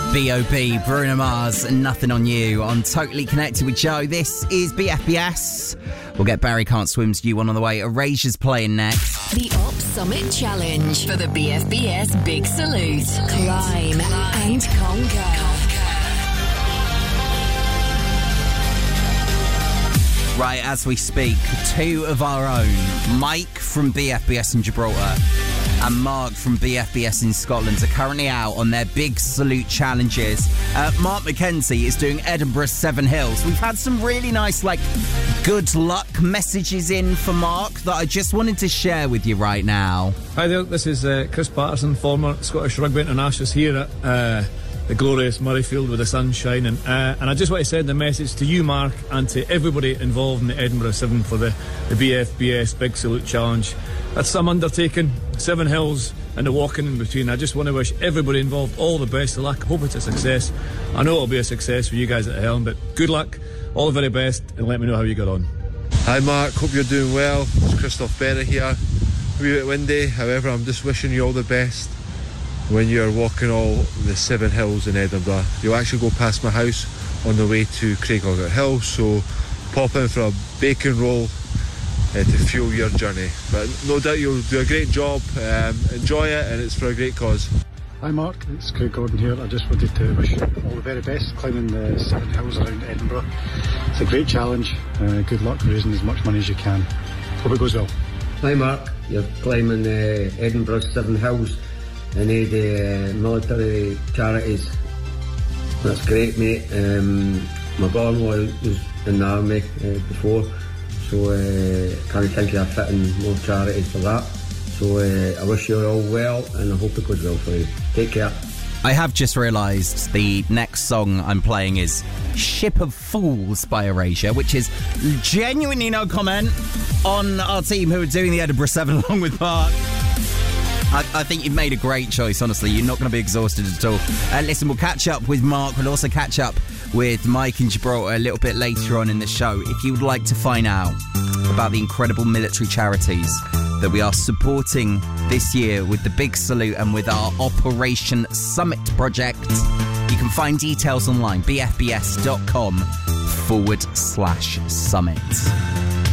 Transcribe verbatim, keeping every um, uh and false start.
B O B, Bruno Mars, and Nothing on You on Totally Connected with Joe. This is B F B S. We'll get Barry Can't Swim's You One on the way. Erasure's playing next. The Op Summit Challenge for the B F B S Big Salute. Climb, Climb and conquer. Right, as we speak, two of our own, Mike from B F B S in Gibraltar and Mark from B F B S in Scotland, are currently out on their Big Salute challenges. Uh, Mark McKenzie is doing Edinburgh Seven Hills. We've had some really nice, like, good luck messages in for Mark that I just wanted to share with you right now. Hi there, this is uh, Chris Patterson, former Scottish Rugby Internationals here at uh, the glorious Murrayfield with the sun shining. Uh, and I just want to send a message to you, Mark, and to everybody involved in the Edinburgh Seven for the, the B F B S Big Salute Challenge. That's some undertaking, Seven Hills and the walking in between. I just want to wish everybody involved all the best of luck. Hope it's a success. I know it'll be a success for you guys at the helm, but good luck, all the very best, and let me know how you got on. Hi Mark, hope you're doing well. It's Christoph Berra here. A wee bit windy, however I'm just wishing you all the best when you're walking all the Seven Hills in Edinburgh. You'll actually go past my house on the way to Craigogart Hill, so pop in for a bacon roll uh, to fuel your journey. But no doubt you'll do a great job, um, enjoy it, and it's for a great cause. Hi Mark, it's Craig Gordon here. I just wanted to wish you all the very best climbing the Seven Hills around Edinburgh. It's a great challenge. Uh, good luck raising as much money as you can. Hope it goes well. Hi Mark, you're climbing the uh, Edinburgh Seven Hills and uh, the uh, military charities. That's great, mate. Um, my brother-in-law was in the army uh, before, so uh, can't think of fitting more charities for that. So uh, I wish you all well, and I hope it goes well for you. Take care. I have just realised the next song I'm playing is Ship of Fools by Erasure, which is genuinely no comment on our team who are doing the Edinburgh Seven along with Mark. I, I think you've made a great choice, honestly. You're not going to be exhausted at all. Uh, listen, we'll catch up with Mark. We'll also catch up with Mike in Gibraltar a little bit later on in the show. If you would like to find out about the incredible military charities that we are supporting this year with the Big Salute and with our Operation Summit project, you can find details online, bfbs.com forward slash summit.